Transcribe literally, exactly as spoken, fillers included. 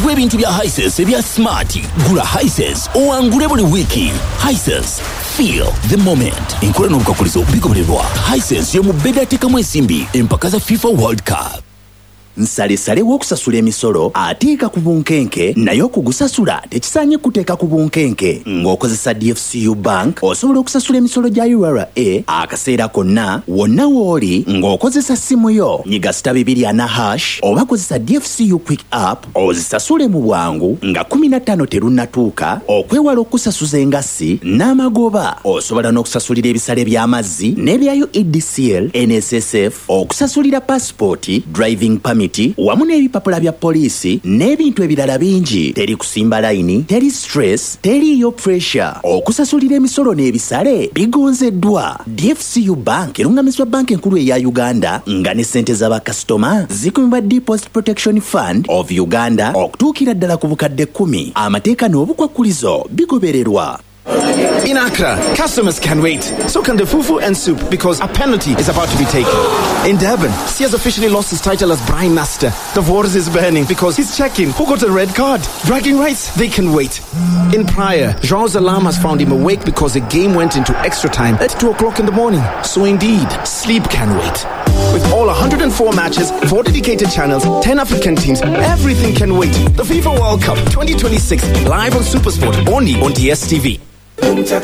ku ebintu bya Hisense ebya smart. Gula Hisense owangule buli wiki. Hisense, feel the moment. Enkola n'obukakulizo bigobererwa. Hisense yo mu beda tekamu ensimbi empaka za FIFA World Cup. Nsale sale wokusasula emisolo ateeka ku bunkenke nayo okugusasula tekisaanye kuteeka ku bunkenke ng'okozesa D F C U Bank osobola okusasula emisolo gya U R A akaseera konna wonna w'oli ng'okozesa simu yo nyiga star bibiri ana hash oba kozesa D F C U Quick App ozisasule mu bwangu nga kumi na ttaano terunnatuuka okwewala okusasuza engassi n'amagoba osobola n'okusasulira ebisale by'amazzi n'ebya U E D C L N S S F okusasulira passport driving permit wamu n'ebipapula bya poliisi n'ebintu ebirala bingi. Teri kusimba layini, teri stress, teriyo pressure. Okusasulira emisolo n'ebisale bigonzeddwa. D F C U Bank erungamizibwa banka enkulu eya Uganda nga ne ssente z'abakasitoma zikumibwa Deposit Protection Fund of Uganda okutuukira ddala ku bukadde kkumi. Amateeka n'obukwakkulizo bigobererwa. In Accra, customers can wait. So can the fufu and soup because a penalty is about to be taken. In Durban, he has officially lost his title as Brine Master. The waters is burning because he's checking who got a red card. Bragging rights, they can wait. In Praia, João's alarm has found him awake because the game went into extra time at two o'clock in the morning. So indeed, sleep can wait. With all one hundred four matches, four dedicated channels, ten African teams, everything can wait. The FIFA World Cup twenty twenty-six, live on SuperSport, only on D S T V.